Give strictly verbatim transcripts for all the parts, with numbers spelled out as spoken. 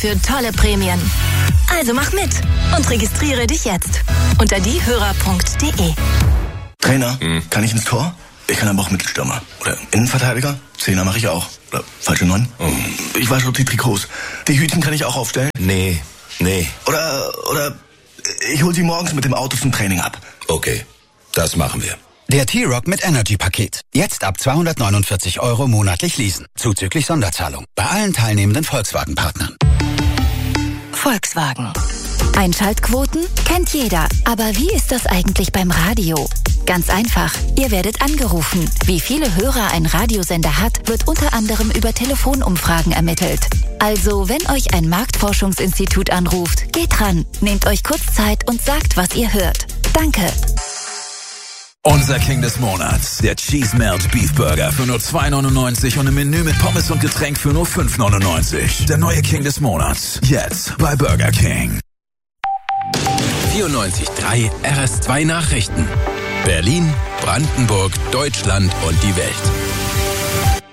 für tolle Prämien. Also mach mit und registriere dich jetzt unter diehörer punkt de. Trainer, hm. kann ich ins Tor? Ich kann aber auch Mittelstürmer. Oder Innenverteidiger? Zehner mache ich auch. Oder falsche Neun? Hm. Ich wasche auch die Trikots. Die Hütchen kann ich auch aufstellen? Nee, nee. Oder, oder ich hol sie morgens mit dem Auto zum Training ab. Okay, das machen wir. Der T-Rock mit Energy-Paket. Jetzt ab zweihundertneunundvierzig Euro monatlich leasen. Zuzüglich Sonderzahlung. Bei allen teilnehmenden Volkswagen-Partnern. Volkswagen. Einschaltquoten kennt jeder. Aber wie ist das eigentlich beim Radio? Ganz einfach. Ihr werdet angerufen. Wie viele Hörer ein Radiosender hat, wird unter anderem über Telefonumfragen ermittelt. Also, wenn euch ein Marktforschungsinstitut anruft, geht dran, nehmt euch kurz Zeit und sagt, was ihr hört. Danke. Unser King des Monats, der Cheese Melt Beef Burger für nur zwei neunundneunzig und im Menü mit Pommes und Getränk für nur fünf neunundneunzig. Der neue King des Monats, jetzt bei Burger King. vierundneunzig Komma drei R S zwei Nachrichten. Berlin, Brandenburg, Deutschland und die Welt.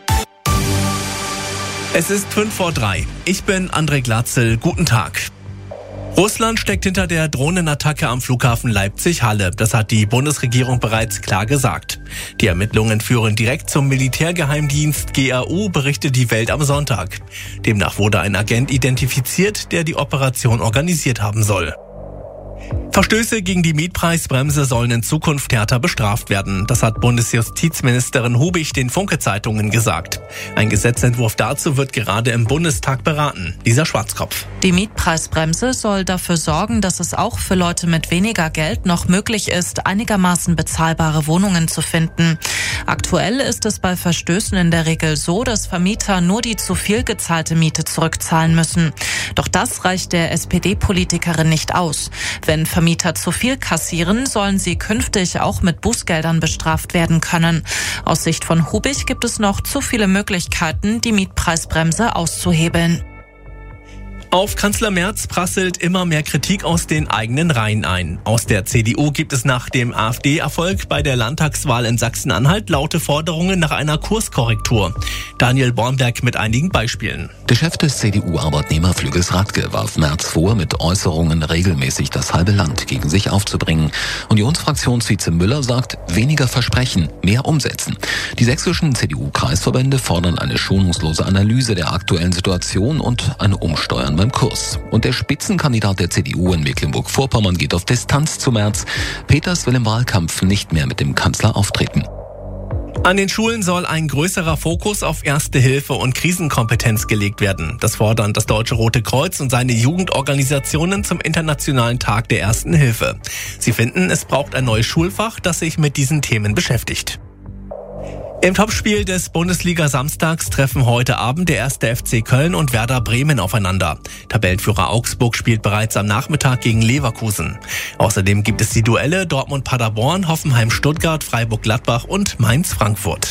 Es ist fünf vor drei. Ich bin André Glatzel. Guten Tag. Russland steckt hinter der Drohnenattacke am Flughafen Leipzig-Halle. Das hat die Bundesregierung bereits klar gesagt. Die Ermittlungen führen direkt zum Militärgeheimdienst G A U, berichtet die Welt am Sonntag. Demnach wurde ein Agent identifiziert, der die Operation organisiert haben soll. Verstöße gegen die Mietpreisbremse sollen in Zukunft härter bestraft werden. Das hat Bundesjustizministerin Hubig den Funke-Zeitungen gesagt. Ein Gesetzentwurf dazu wird gerade im Bundestag beraten. Lisa Schwarzkopf. Die Mietpreisbremse soll dafür sorgen, dass es auch für Leute mit weniger Geld noch möglich ist, einigermaßen bezahlbare Wohnungen zu finden. Aktuell ist es bei Verstößen in der Regel so, dass Vermieter nur die zu viel gezahlte Miete zurückzahlen müssen. Doch das reicht der S P D-Politikerin nicht aus. Wenn Vermieter zu viel kassieren, sollen sie künftig auch mit Bußgeldern bestraft werden können. Aus Sicht von Hubig gibt es noch zu viele Möglichkeiten, die Mietpreisbremse auszuhebeln. Auf Kanzler Merz prasselt immer mehr Kritik aus den eigenen Reihen ein. Aus der C D U gibt es nach dem AfD-Erfolg bei der Landtagswahl in Sachsen-Anhalt laute Forderungen nach einer Kurskorrektur. Daniel Bornberg mit einigen Beispielen. Der Chef des C D U-Arbeitnehmerflügels Radke warf Merz vor, mit Äußerungen regelmäßig das halbe Land gegen sich aufzubringen. Unionsfraktionsvize Müller sagt, weniger versprechen, mehr umsetzen. Die sächsischen C D U-Kreisverbände fordern eine schonungslose Analyse der aktuellen Situation und eine Umsteuern beim Kurs. Und der Spitzenkandidat der C D U in Mecklenburg-Vorpommern geht auf Distanz zu Merz. Peters will im Wahlkampf nicht mehr mit dem Kanzler auftreten. An den Schulen soll ein größerer Fokus auf Erste Hilfe und Krisenkompetenz gelegt werden. Das fordern das Deutsche Rote Kreuz und seine Jugendorganisationen zum Internationalen Tag der Ersten Hilfe. Sie finden, es braucht ein neues Schulfach, das sich mit diesen Themen beschäftigt. Im Topspiel des Bundesliga-Samstags treffen heute Abend der erste F C Köln und Werder Bremen aufeinander. Tabellenführer Augsburg spielt bereits am Nachmittag gegen Leverkusen. Außerdem gibt es die Duelle Dortmund-Paderborn, Hoffenheim-Stuttgart, Freiburg-Gladbach und Mainz-Frankfurt.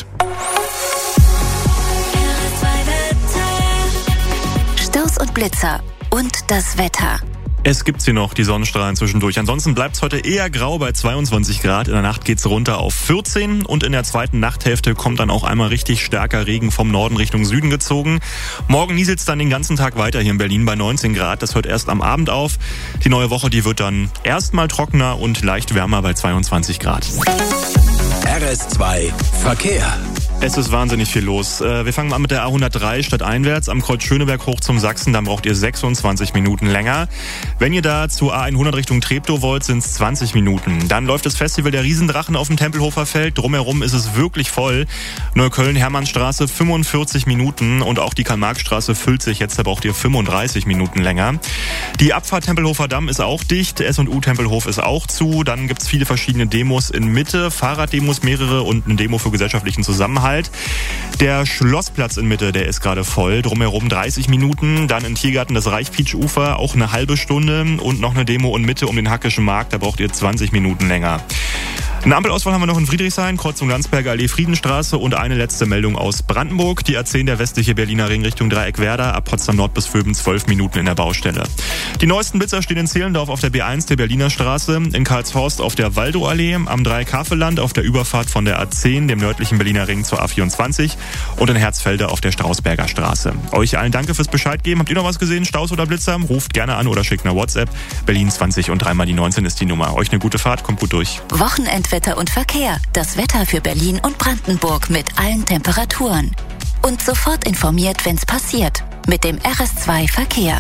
Sturz und Blitzer und das Wetter. Es gibt sie noch, die Sonnenstrahlen zwischendurch. Ansonsten bleibt es heute eher grau bei zweiundzwanzig Grad. In der Nacht geht's runter auf vierzehn und in der zweiten Nachthälfte kommt dann auch einmal richtig starker Regen vom Norden Richtung Süden gezogen. Morgen nieselt's dann den ganzen Tag weiter hier in Berlin bei neunzehn Grad. Das hört erst am Abend auf. Die neue Woche, die wird dann erstmal trockener und leicht wärmer bei zweiundzwanzig Grad. R S zwei Verkehr. Es ist wahnsinnig viel los. Wir fangen an mit der A hundertdrei stadteinwärts am Kreuz Schöneberg hoch zum Sachsen. Dann braucht ihr sechsundzwanzig Minuten länger. Wenn ihr da zu A hundert Richtung Treptow wollt, sind es zwanzig Minuten. Dann läuft das Festival der Riesendrachen auf dem Tempelhofer Feld. Drumherum ist es wirklich voll. Neukölln-Hermannstraße fünfundvierzig Minuten und auch die Karl-Marx-Straße füllt sich. Jetzt da braucht ihr fünfunddreißig Minuten länger. Die Abfahrt Tempelhofer Damm ist auch dicht. S und U Tempelhof ist auch zu. Dann gibt's viele verschiedene Demos in Mitte. Fahrraddemos mehrere und eine Demo für gesellschaftlichen Zusammenhalt. Der Schlossplatz in Mitte, der ist gerade voll. Drumherum dreißig Minuten. Dann in Tiergarten das Reichpietsch-Ufer, auch eine halbe Stunde. Und noch eine Demo in Mitte um den Hackischen Markt, da braucht ihr zwanzig Minuten länger. Eine Ampelauswahl haben wir noch in Friedrichshain, Kreuzung Landsberger Allee, Friedenstraße und eine letzte Meldung aus Brandenburg. Die A zehn, der westliche Berliner Ring Richtung Dreieck-Werder, ab Potsdam Nord bis Vöben zwölf Minuten in der Baustelle. Die neuesten Blitzer stehen in Zehlendorf auf der B eins der Berliner Straße, in Karlshorst auf der Waldow-Allee, am Dreieck-Havelland auf der Überfahrt von der A zehn, dem nördlichen Berliner Ring zur A vierundzwanzig und in Herzfelde auf der Strausberger Straße. Euch allen danke fürs Bescheid geben. Habt ihr noch was gesehen? Staus oder Blitzer? Ruft gerne an oder schickt eine WhatsApp. Berlin zwanzig und dreimal die neunzehn ist die Nummer. Euch eine gute Fahrt, kommt gut durch. Wochenendwetter und Verkehr. Das Wetter für Berlin und Brandenburg mit allen Temperaturen. Und sofort informiert, wenn's passiert. Mit dem R S zwei Verkehr.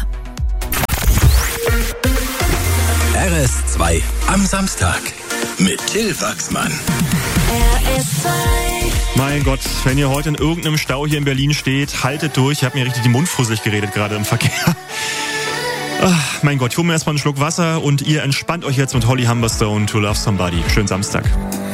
R S zwei am Samstag mit Till Wachsmann. R S zwei. Mein Gott, wenn ihr heute in irgendeinem Stau hier in Berlin steht, haltet durch. Ich habe mir richtig die Mund fusselig geredet gerade im Verkehr. Ach, mein Gott, ich hole mir erstmal einen Schluck Wasser und ihr entspannt euch jetzt mit Holly Humberstone, To Love Somebody. Schönen Samstag.